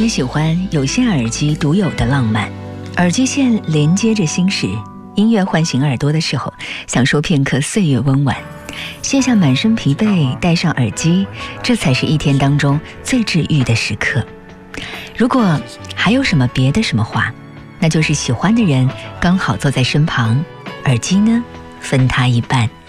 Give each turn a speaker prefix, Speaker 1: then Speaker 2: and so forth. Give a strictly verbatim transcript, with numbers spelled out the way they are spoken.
Speaker 1: 喜欢有线耳机独有的浪漫，耳机线连接着心事，音乐唤醒耳朵的时候，享受片刻岁月温婉。卸下满身疲惫，戴上耳机，这才是一天当中最治愈的时刻。如果还有什么别的什么话，那就是喜欢的人刚好坐在身旁，耳机呢，分他一半。